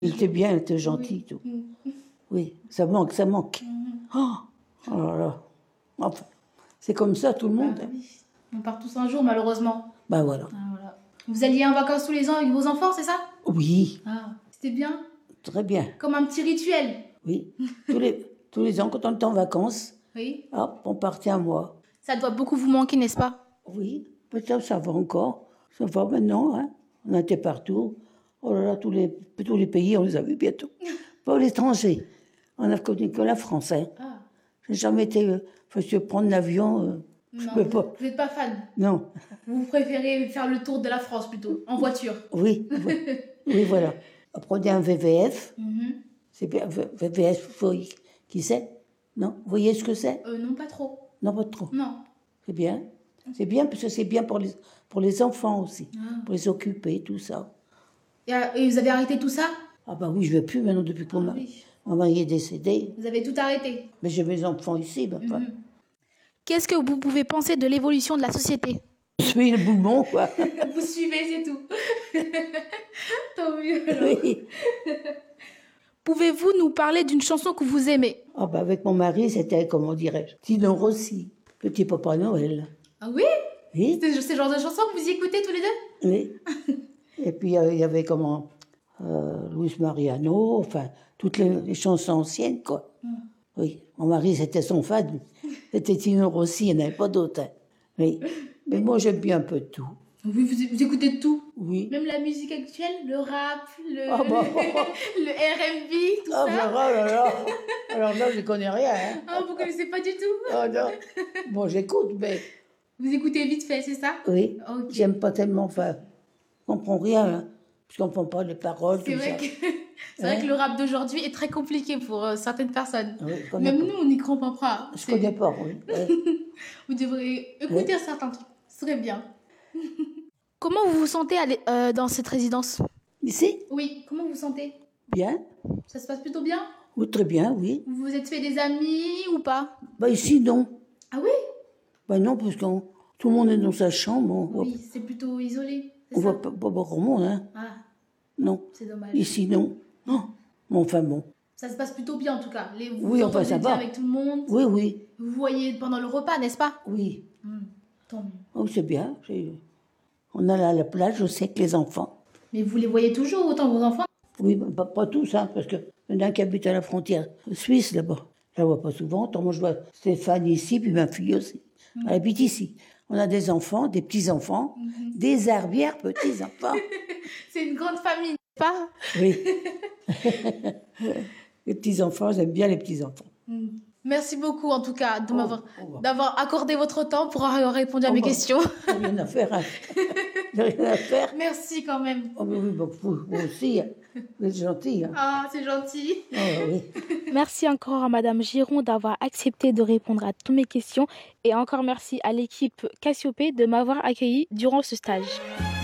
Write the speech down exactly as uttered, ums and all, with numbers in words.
Il était bien, il était gentil, tout. Mmh. Oui, ça manque, ça manque. Mmh. Oh, oh là là. Enfin, c'est comme ça, tout le monde. Ah, oui. On part tous un jour, malheureusement. Ben voilà. Ah, voilà. Vous alliez en vacances tous les ans avec vos enfants, c'est ça? Oui. Ah, c'était bien? Très bien. Comme un petit rituel? Oui. tous, les, tous les ans, quand on était en vacances, oui. hop, on partait un mois. Ça doit beaucoup vous manquer, n'est-ce pas? Oui, peut-être ça va encore. Ça va maintenant, hein. On était partout. Oh là là, tous les, tous les pays, on les a vus bientôt. Pas l'étranger. On n'a connu que la France, hein. Ah. J'ai jamais été... Euh, faut se prendre l'avion... Euh, non, je vous, pas. vous n'êtes pas fan? Non. Vous préférez faire le tour de la France, plutôt, en voiture? Oui, oui, oui, voilà. On prenait un V V F. Mm-hmm. C'est bien, V V F, vous qui c'est? Non? Vous voyez ce que c'est? euh, Non, pas trop. Non, pas trop. Non. C'est bien. C'est bien parce que c'est bien pour les, pour les enfants aussi. Ah. Pour les occuper, tout ça. Et, et vous avez arrêté tout ça? Ah bah oui, je ne vais plus maintenant depuis que mon, ah, oui. mon mari est décédé. Vous avez tout arrêté? Mais j'ai mes enfants ici, bah, mm-hmm. Qu'est-ce que vous pouvez penser de l'évolution de la société? Je suis le boulon, quoi. Vous suivez, c'est tout. Tant mieux, alors. Oui. Pouvez-vous nous parler d'une chanson que vous aimez? Ah bah avec mon mari, c'était, comment dirais-je, Tino Rossi, Petit Papa Noël. Ah oui? Oui. C'est ce genre de chanson que vous écoutez tous les deux? Oui. Et puis il y avait comment euh, Luis Mariano, enfin, toutes les, les chansons anciennes, quoi. Mm. Oui. Mon mari, c'était son fan. C'était Tino Rossi, il n'y en avait pas d'autres. Hein. Oui. Mais moi, j'aime bien un peu de tout. Oui, vous, vous écoutez de tout? Oui. Même la musique actuelle, le rap, le, ah bah. le R and B, tout ah ça? Bah, oh là là. Alors là, je ne connais rien. Hein. Ah, vous ne connaissez pas du tout? Ah non. Bon, j'écoute, mais... Vous écoutez vite fait, c'est ça? Oui. Okay. J'aime pas tellement, enfin, on comprend rien, hein, parce qu'on ne comprend pas les paroles, c'est tout vrai ça. Que... C'est hein? vrai que le rap d'aujourd'hui est très compliqué pour euh, certaines personnes. Oui, même pas. nous, on n'y comprend pas. Je ne connais pas, oui. Ouais. Vous devriez écouter oui. certains trucs, ce serait bien. Comment vous vous sentez euh, dans cette résidence? Ici? Oui, comment vous vous sentez? Bien. Ça se passe plutôt bien? Oui, très bien, oui. Vous vous êtes fait des amis ou pas? Bah ici, non. Ah oui? Bah non, parce que tout le monde est dans sa chambre. Oui, c'est plutôt isolé. On ne voit pas beaucoup de monde, hein. Ah. Non. C'est dommage. Ici, non. Non. Mais enfin bon. Ça se passe plutôt bien, en tout cas. Les, vous oui, vous enfin, ça va. avec tout le monde. Oui, oui. Vous voyez pendant le repas, n'est-ce pas? Oui. Mmh. Tant mieux. Oh, c'est bien. On a à la plage, je sais que les enfants. Mais vous les voyez toujours, autant vos enfants? Oui, pas, pas tous, hein, parce qu'il y en a un qui habite à la frontière suisse, là-bas. Je la vois pas souvent. Tant moi, je vois Stéphane ici, puis ma fille aussi. Mmh. Elle habite ici. On a des enfants, des petits-enfants, mmh. des herbières petits-enfants. C'est une grande famille, pas? Oui. Les petits-enfants, j'aime bien les petits-enfants. Mmh. Merci beaucoup, en tout cas, de oh, m'avoir, oh. d'avoir accordé votre temps pour avoir répondu à oh, mes bah, questions. Il n'y a rien à faire. Hein. Il n'y a rien à faire. Merci quand même. Oh, mais oui, bah, vous, vous aussi. Hein. Vous êtes gentil. Hein. Ah, c'est gentil. Oh, oui. Merci encore à Madame Giron d'avoir accepté de répondre à toutes mes questions. Et encore merci à l'équipe Cassiopée de m'avoir accueilli durant ce stage.